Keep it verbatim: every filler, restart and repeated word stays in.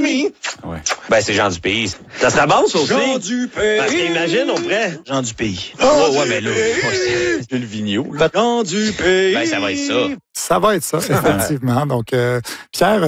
pays. Ouais. Ben, c'est Jean du pays. Ça serait bon, ça aussi. Jean du pays. Parce qu'imagine, on pourrait... Jean du pays. Oh, ouais, mais là... Jules Vigneault. Jean du pays. Ben, ça va être ça. Ça va être ça, effectivement. Donc, euh, Pierre,